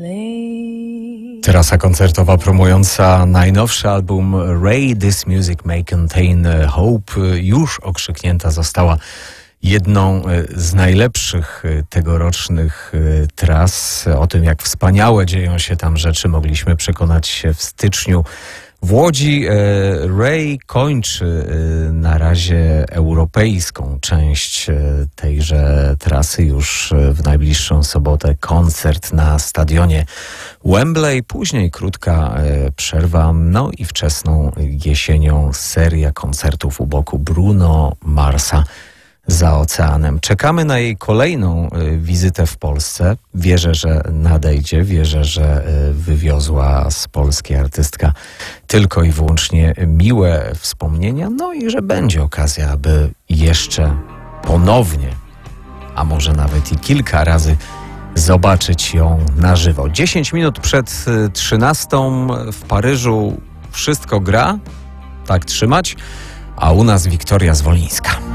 Trasa koncertowa promująca najnowszy album Ray, This Music May Contain Hope już okrzyknięta została jedną z najlepszych tegorocznych tras. O tym, jak wspaniałe dzieją się tam rzeczy, mogliśmy przekonać się w styczniu w Łodzi. Ray kończy na razie europejską część tejże trasy. Już w najbliższą sobotę koncert na stadionie Wembley, później krótka przerwa, no i wczesną jesienią seria koncertów u boku Bruno Marsa za oceanem. Czekamy na jej kolejną wizytę w Polsce. Wierzę, że nadejdzie. Wierzę, że wywiozła z Polski artystka tylko i wyłącznie miłe wspomnienia. No i że będzie okazja, aby jeszcze ponownie, a może nawet i kilka razy zobaczyć ją na żywo. 10 minut przed 13 w Paryżu wszystko gra. Tak trzymać. A u nas Wiktoria Zwolińska.